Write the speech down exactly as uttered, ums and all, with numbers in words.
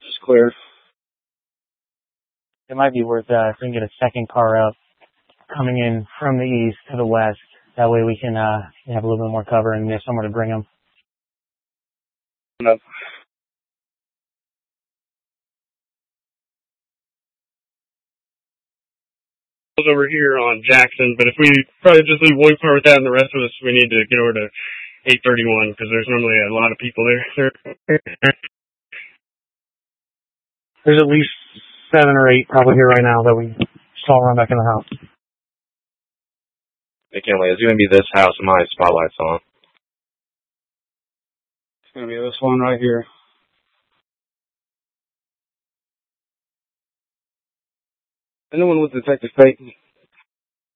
Just clear. It might be worth, uh, if we can get a second car up coming in from the east to the west. That way we can, uh, have a little bit more cover and there's somewhere to bring them. No. Over here on Jackson, but if we probably just leave one car with that and the rest of us, we need to get over to eight thirty-one because there's normally a lot of people there. There's at least seven or eight probably here right now that we saw run back in the house. McKinley, it's going to be this house with my spotlights on. It's going to be this one right here. Anyone with Detective Peyton?